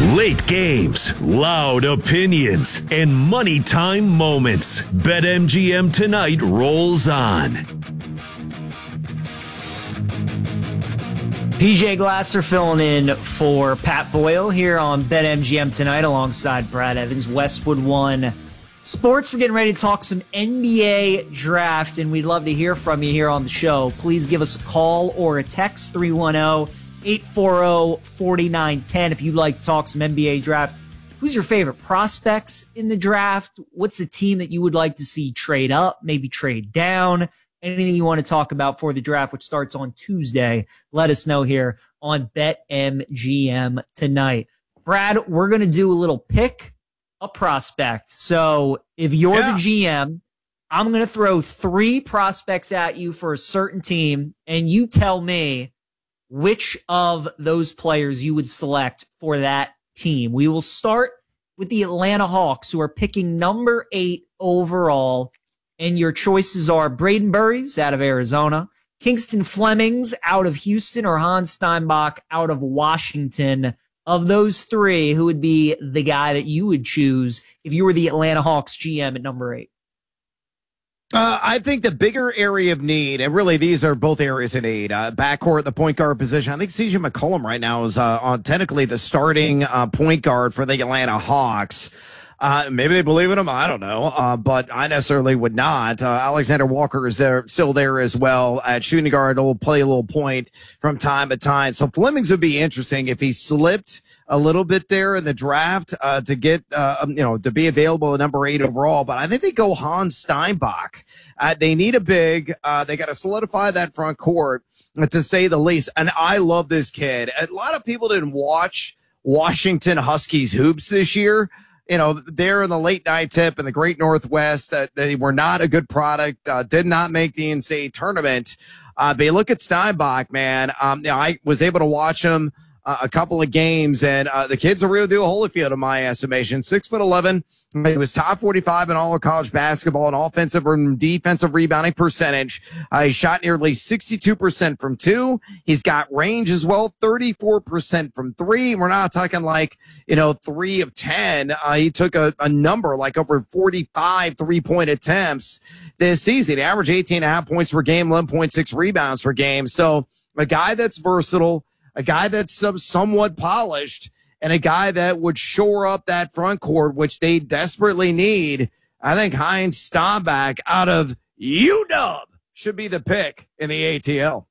Late games, loud opinions, and money time moments. BetMGM tonight rolls on. PJ Glasser filling in for Pat Boyle here on BetMGM tonight alongside Brad Evans, Westwood One Sports. We're getting ready to talk some NBA draft, and we'd love to hear from you here on the show. Please give us a call or a text, 310-840-4910 if you'd like to talk some NBA draft. Who's your favorite prospects in the draft? What's the team that you would like to see trade up, maybe trade down? Anything you want to talk about for the draft, which starts on Tuesday, let us know here on BetMGM tonight. Brad, we're going to do a little pick a prospect. So if you're the GM, I'm going to throw 3 prospects at you for a certain team, and you tell me which of those players you would select for that team. We will start with the Atlanta Hawks, who are picking number 8 overall. And your choices are Braden Burries out of Arizona, Kingston Flemings out of Houston, or Hans Steinbach out of Washington. Of those 3, who would be the guy that you would choose if you were the Atlanta Hawks GM at number 8? I think the bigger area of need, and really these are both areas of need, backcourt, the point guard position. I think CJ McCollum right now is on technically the starting point guard for the Atlanta Hawks. Maybe they believe in him. I don't know. But I necessarily would not. Alexander Walker is still there as well at shooting guard. He'll play a little point from time to time. So Flemings would be interesting if he slipped a little bit there in the draft, to get, to be available at number 8 overall. But I think they go Hans Steinbach. They need a big, they got to solidify that front court, to say the least. And I love this kid. A lot of people didn't watch Washington Huskies hoops this year. They're in the late night tip in the Great Northwest. They were not a good product, did not make the NCAA tournament. But you look at Steinbach, man. I was able to watch him a couple of games, and the kid's a real deal Holyfield in my estimation. 6'11". He was top 45 in all of college basketball in offensive and defensive rebounding percentage. He shot nearly 62% from 2. He's got range as well, 34% from 3. We're not talking 3 of 10. He took a number like over 45 3-point attempts this season. He averaged 18.5 points per game, 11.6 rebounds per game. So a guy that's versatile, a guy that's somewhat polished, and a guy that would shore up that front court, which they desperately need. I think Hans Steinbach out of UW should be the pick in the ATL.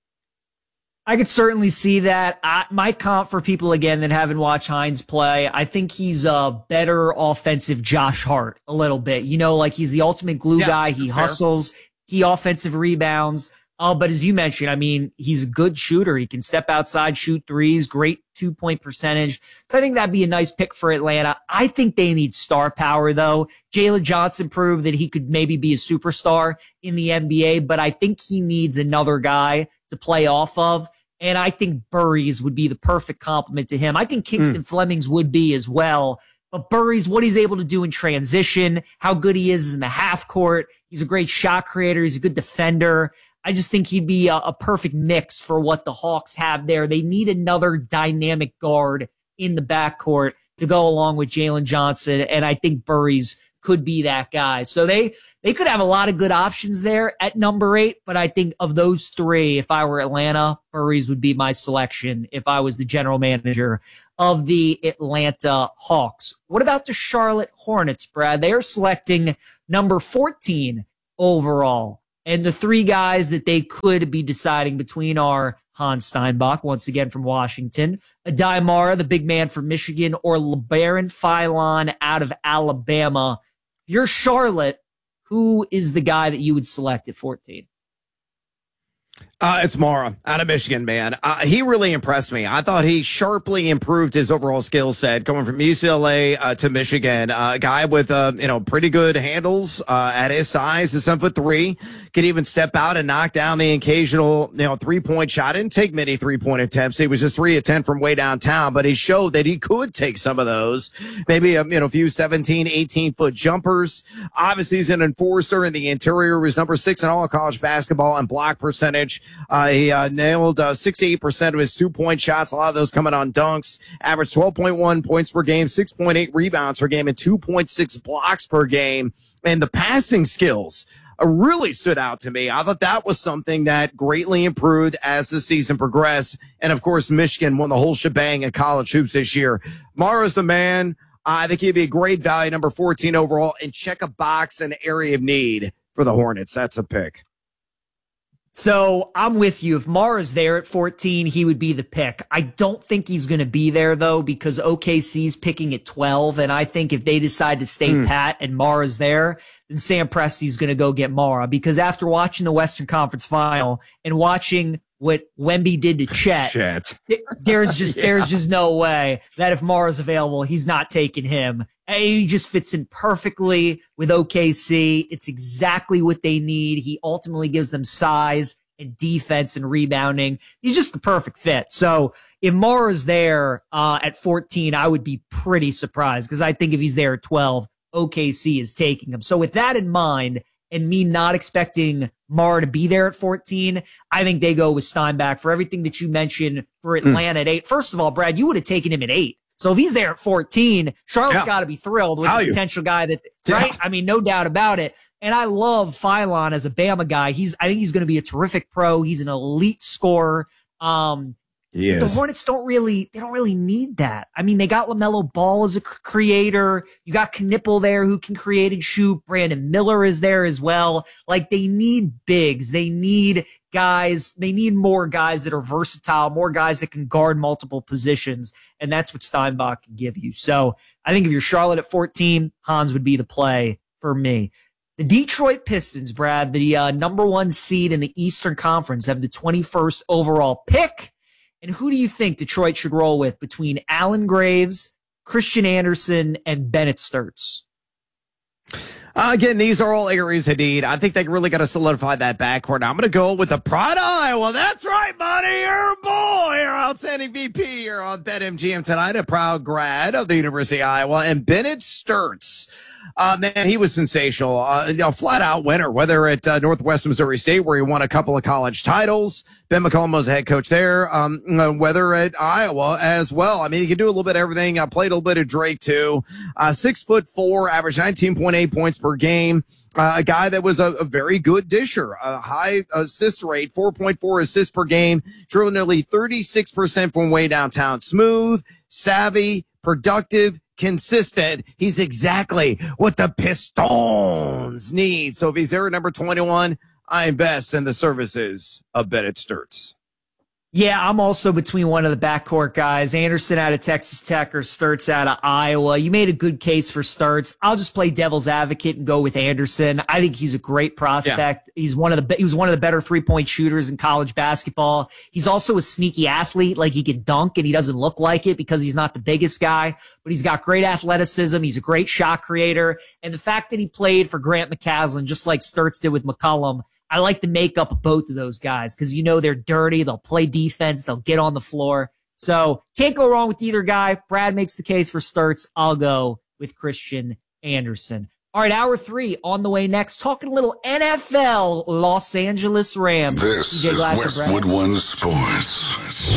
I could certainly see that. My comp for people, again, that haven't watched Hines play, I think he's a better offensive Josh Hart a little bit. He's the ultimate glue guy. He hustles. He offensive rebounds. But as you mentioned, he's a good shooter. He can step outside, shoot threes, great 2-point percentage. So I think that'd be a nice pick for Atlanta. I think they need star power, though. Jalen Johnson proved that he could maybe be a superstar in the NBA, but I think he needs another guy to play off of. And I think Burries would be the perfect complement to him. I think Kingston Flemings would be as well. But Burries, what he's able to do in transition, how good he is in the half court. He's a great shot creator. He's a good defender. I just think he'd be a perfect mix for what the Hawks have there. They need another dynamic guard in the backcourt to go along with Jalen Johnson, and I think Burries could be that guy. So they could have a lot of good options there at number 8, but I think of those 3, if I were Atlanta, Burries would be my selection if I was the general manager of the Atlanta Hawks. What about the Charlotte Hornets, Brad? They are selecting number 14 overall. And the 3 guys that they could be deciding between are Hans Steinbach, once again from Washington, Adai Mara, the big man from Michigan, or LeBaron Philon out of Alabama. You're Charlotte. Who is the guy that you would select at 14? It's Mara out of Michigan, man. He really impressed me. I thought he sharply improved his overall skill set going from UCLA to Michigan. A guy with pretty good handles at his size, is 7'3", could even step out and knock down the occasional 3-point shot. Didn't take many 3-point attempts. He was just 3 of 10 from way downtown, but he showed that he could take some of those. Maybe a few 17, 18-foot jumpers. Obviously, he's an enforcer in the interior. He was number 6 in all of college basketball and block percentage. percentage. He nailed 68% of his 2-point shots. A lot of those coming on dunks. Averaged 12.1 points per game, 6.8 rebounds per game, and 2.6 blocks per game. And the passing skills really stood out to me. I thought that was something that greatly improved as the season progressed. And of course, Michigan won the whole shebang at college hoops this year. Mara's the man. I think he'd be a great value, number 14 overall, and check a box in area of need for the Hornets. That's a pick. So I'm with you. If Mara's there at 14, he would be the pick. I don't think he's going to be there, though, because OKC's picking at 12. And I think if they decide to stay pat and Mara's there, then Sam Presti's going to go get Mara. Because after watching the Western Conference Final and watching what Wemby did to Chet, there's just no way that if Mara's available, he's not taking him. He just fits in perfectly with OKC. It's exactly what they need. He ultimately gives them size and defense and rebounding. He's just the perfect fit. So if Mara's there at 14, I would be pretty surprised because I think if he's there at 12, OKC is taking him. So with that in mind, and me not expecting Mara to be there at 14, I think they go with Steinbach for everything that you mentioned for Atlanta at 8. First of all, Brad, you would have taken him at 8. So if he's there at 14, Charlotte's got to be thrilled with the potential guy that, right? I mean, no doubt about it. And I love Philon as a Bama guy. I think he's going to be a terrific pro. He's an elite scorer. The Hornets don't really need that. I mean, they got LaMelo Ball as a creator. You got Knipple there who can create and shoot. Brandon Miller is there as well. Like, they need bigs. They need guys. They need more guys that are versatile, more guys that can guard multiple positions. And that's what Steinbach can give you. So I think if you're Charlotte at 14, Hans would be the play for me. The Detroit Pistons, Brad, the number 1 seed in the Eastern Conference, have the 21st overall pick. And who do you think Detroit should roll with between Allen Graves, Christian Anderson, and Bennett Sturtz? Again, these are all areas of need. I think they really got to solidify that backcourt. I'm going to go with the pride of Iowa. That's right, buddy. You're a boy. You're outstanding VP here on BetMGM tonight. A proud grad of the University of Iowa. And Bennett Sturtz. Man, he was sensational. A flat-out winner, whether at Northwest Missouri State, where he won a couple of college titles. Ben McCollum was a head coach there, whether at Iowa as well. I mean, he can do a little bit of everything. I played a little bit of Drake, too. 6'4", average 19.8 points per game. A guy that was a very good disher, a high assist rate, 4.4 assists per game, drove nearly 36% from way downtown. Smooth, savvy, productive, consistent. He's exactly what the Pistons need. So if he's there at number 21, I invest in the services of Bennett Sturtz. Yeah, I'm also between one of the backcourt guys, Anderson out of Texas Tech or Sturtz out of Iowa. You made a good case for Sturtz. I'll just play devil's advocate and go with Anderson. I think he's a great prospect. Yeah. He was one of the better 3-point shooters in college basketball. He's also a sneaky athlete. Like, he can dunk and he doesn't look like it because he's not the biggest guy, but he's got great athleticism. He's a great shot creator. And the fact that he played for Grant McCaslin, just like Sturtz did with McCollum, I like the makeup of both of those guys because, you know, they're dirty. They'll play defense. They'll get on the floor. So can't go wrong with either guy. Brad makes the case for Sturtz. I'll go with Christian Anderson. All right, hour 3 on the way next. Talking a little NFL, Los Angeles Rams. This is Westwood One Sports.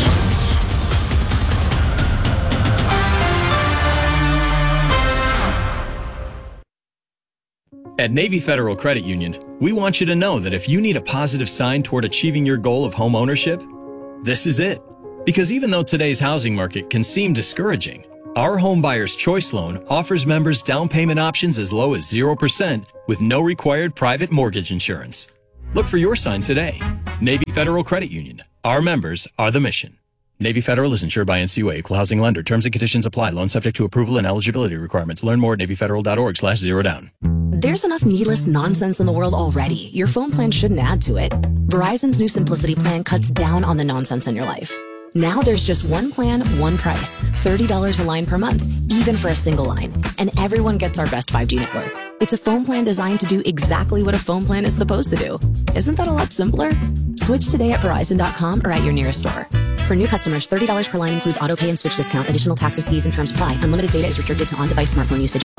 At Navy Federal Credit Union, we want you to know that if you need a positive sign toward achieving your goal of home ownership, this is it. Because even though today's housing market can seem discouraging, our Home Buyer's Choice Loan offers members down payment options as low as 0% with no required private mortgage insurance. Look for your sign today. Navy Federal Credit Union. Our members are the mission. Navy Federal is insured by NCUA, Equal Housing Lender. Terms and conditions apply. Loan subject to approval and eligibility requirements. Learn more at NavyFederal.org/zerodown. There's enough needless nonsense in the world already. Your phone plan shouldn't add to it. Verizon's new Simplicity plan cuts down on the nonsense in your life. Now there's just one plan, one price. $30 a line per month, even for a single line. And everyone gets our best 5G network. It's a phone plan designed to do exactly what a phone plan is supposed to do. Isn't that a lot simpler? Switch today at Verizon.com or at your nearest store. For new customers, $30 per line includes auto pay and switch discount. Additional taxes, fees, and terms apply. Unlimited data is restricted to on-device smartphone usage.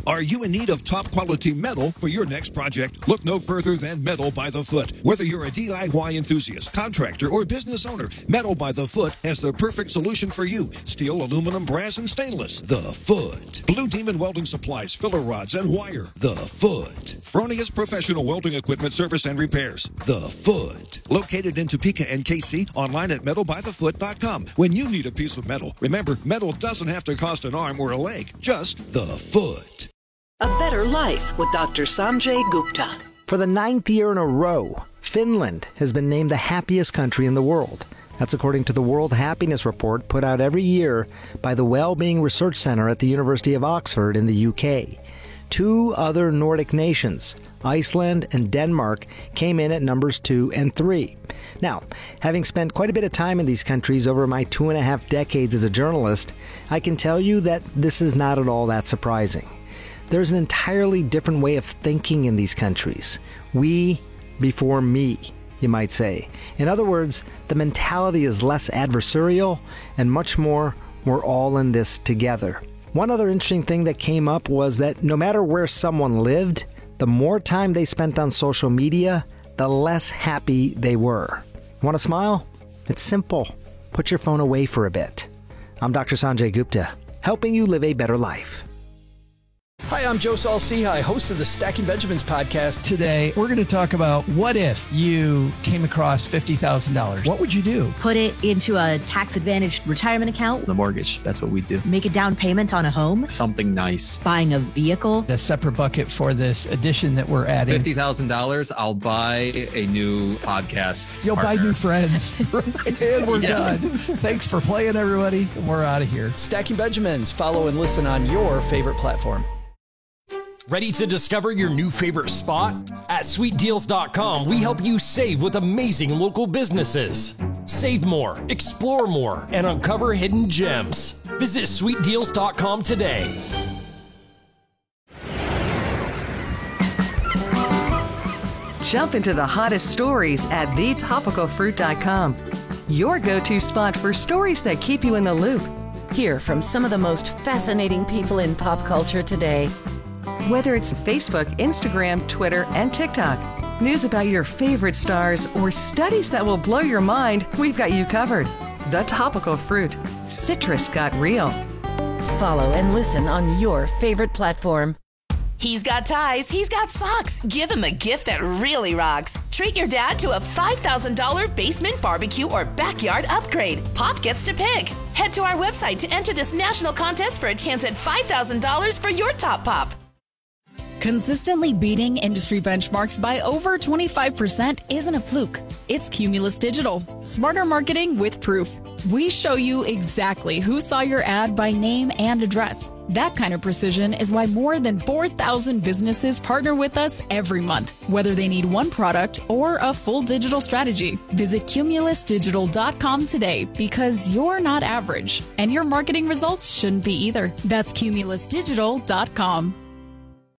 Are you in need of top quality metal for your next project? Look no further than Metal by the Foot. Whether you're a DIY enthusiast, contractor, or business owner, Metal by the Foot has the perfect solution for you. Steel, aluminum, brass, and stainless. The Foot. Blue Demon Welding Supplies, filler rods, and wire. The Foot. Fronius Professional Welding Equipment Service and Repairs. The Foot. Located in Topeka and KC, online at metalbythefoot.com. When you need a piece of metal, remember, metal doesn't have to cost an arm or a leg, just the foot. A better life with Dr. Sanjay Gupta. For the 9th year in a row, Finland has been named the happiest country in the world. That's according to the World Happiness Report put out every year by the Wellbeing Research Centre at the University of Oxford in the UK. 2 other Nordic nations, Iceland and Denmark, came in at numbers 2 and 3. Now, having spent quite a bit of time in these countries over my 2.5 decades as a journalist, I can tell you that this is not at all that surprising. There's an entirely different way of thinking in these countries. We before me, you might say. In other words, the mentality is less adversarial and much more, we're all in this together. One other interesting thing that came up was that no matter where someone lived, the more time they spent on social media, the less happy they were. Want to smile? It's simple. Put your phone away for a bit. I'm Dr. Sanjay Gupta, helping you live a better life. Hi, I'm Joe Saul-Sehy, host of the Stacking Benjamins podcast. Today, we're going to talk about what if you came across $50,000? What would you do? Put it into a tax-advantaged retirement account. The mortgage, that's what we do. Make a down payment on a home. Something nice. Buying a vehicle. A separate bucket for this addition that we're adding. $50,000, I'll buy a new podcast You'll partner. buy new friends. And we're done. Thanks for playing, everybody. We're out of here. Stacking Benjamins. Follow and listen on your favorite platform. Ready to discover your new favorite spot? At sweetdeals.com, we help you save with amazing local businesses. Save more, explore more, and uncover hidden gems. Visit sweetdeals.com today. Jump into the hottest stories at thetopicalfruit.com. Your go-to spot for stories that keep you in the loop. Hear from some of the most fascinating people in pop culture today. Whether it's Facebook, Instagram, Twitter, and TikTok, news about your favorite stars, or studies that will blow your mind, we've got you covered. The Topical Fruit. Citrus got real. Follow and listen on your favorite platform. He's got ties, he's got socks. Give him a gift that really rocks. Treat your dad to a $5,000 basement barbecue or backyard upgrade. Pop gets to pick. Head to our website to enter this national contest for a chance at $5,000 for your top pop. Consistently beating industry benchmarks by over 25% isn't a fluke. It's Cumulus Digital. Smarter marketing with proof. We show you exactly who saw your ad by name and address. That kind of precision is why more than 4,000 businesses partner with us every month, whether they need one product or a full digital strategy. Visit cumulusdigital.com today because you're not average, and your marketing results shouldn't be either. That's cumulusdigital.com.